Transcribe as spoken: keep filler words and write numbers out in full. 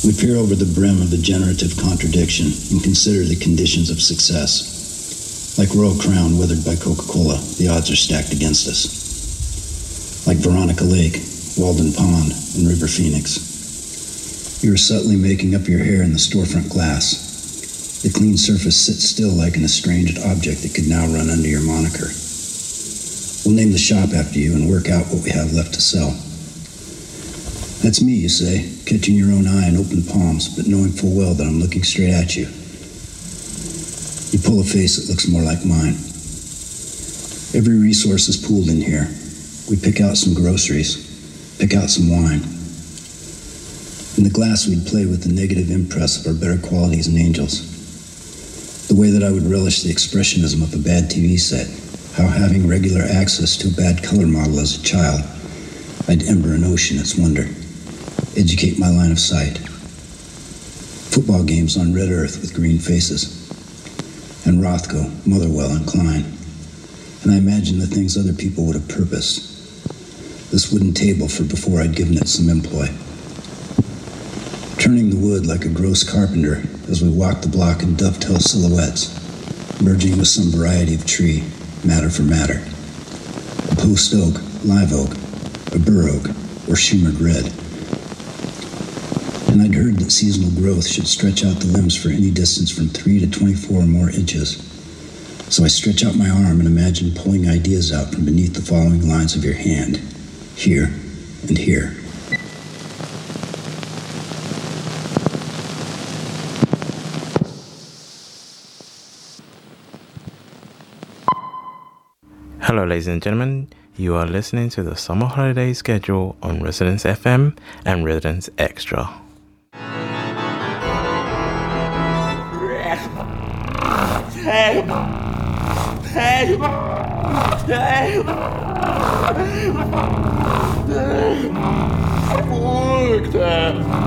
We peer over the brim of a generative contradiction and consider the conditions of success. Like Royal Crown withered by Coca-Cola, the odds are stacked against us. Like Veronica Lake, Walden Pond, and River Phoenix. You are subtly making up your hair in the storefront glass. The clean surface sits still like an estranged object that could now run under your moniker. We'll name the shop after you and work out what we have left to sell. That's me, you say, catching your own eye in open palms, but knowing full well that I'm looking straight at you. You pull a face that looks more like mine. Every resource is pooled in here. We pick out some groceries, pick out some wine. In the glass, we'd play with the negative impress of our better qualities and angels. The way that I would relish the expressionism of a bad T V set, how having regular access to a bad color model as a child, I'd ember an ocean its wonder. Educate my line of sight. Football games on red earth with green faces. And Rothko, Motherwell, and Klein. And I imagine the things other people would have purposed. This wooden table for before I'd given it some employ. Turning the wood like a gross carpenter as we walk the block in dovetail silhouettes, merging with some variety of tree, matter for matter. A post oak, live oak, a bur oak, or shimmered red. And I'd heard that seasonal growth should stretch out the limbs for any distance from three to twenty-four or more inches. So I stretch out my arm and imagine pulling ideas out from beneath the following lines of your hand. Here and here. Hello, ladies and gentlemen. You are listening to the Summer Holiday Schedule on Residence F M and Residence Extra. Fuck that.